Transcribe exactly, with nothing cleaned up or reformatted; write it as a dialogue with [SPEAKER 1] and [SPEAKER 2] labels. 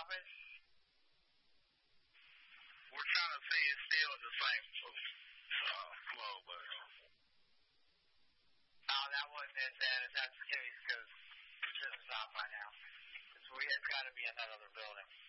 [SPEAKER 1] office?
[SPEAKER 2] We're trying to see it's still the same uh, flow, but...
[SPEAKER 1] Oh, that wasn't it then, if that's the case, because we should have stopped by now. It's, it's got to be in that other building.